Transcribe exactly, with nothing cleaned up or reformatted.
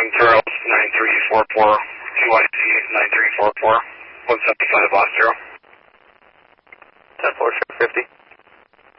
Charles, nine three four four, T Y C nine three four four, one seven five, lost zero. ten four, fifty.